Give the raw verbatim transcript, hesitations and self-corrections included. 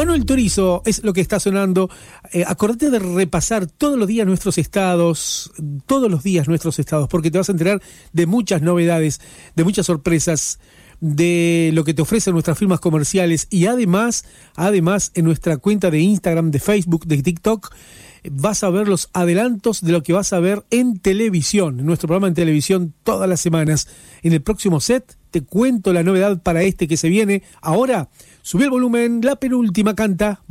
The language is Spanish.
Manuel Turizo es lo que está sonando. Eh, acordate de repasar todos los días nuestros estados, todos los días nuestros estados, porque te vas a enterar de muchas novedades, de muchas sorpresas, de lo que te ofrecen nuestras firmas comerciales y además, además en nuestra cuenta de Instagram, de Facebook, de TikTok, vas a ver los adelantos de lo que vas a ver en televisión, en nuestro programa en televisión todas las semanas. En el próximo set te cuento la novedad para este que se viene. Ahora, subí el volumen, la penúltima canta.